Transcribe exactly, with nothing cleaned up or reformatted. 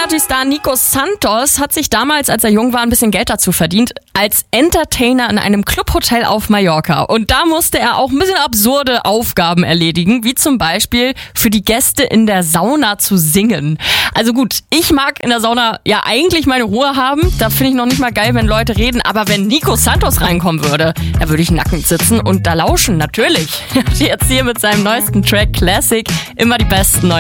Partystar Nico Santos hat sich damals, als er jung war, ein bisschen Geld dazu verdient, als Entertainer in einem Clubhotel auf Mallorca. Und da musste er auch ein bisschen absurde Aufgaben erledigen, wie zum Beispiel für die Gäste in der Sauna zu singen. Also gut, ich mag in der Sauna ja eigentlich meine Ruhe haben. Da finde ich noch nicht mal geil, wenn Leute reden. Aber wenn Nico Santos reinkommen würde, da würde ich nackend sitzen und da lauschen, natürlich. Jetzt hier mit seinem neuesten Track Classic immer die besten neuen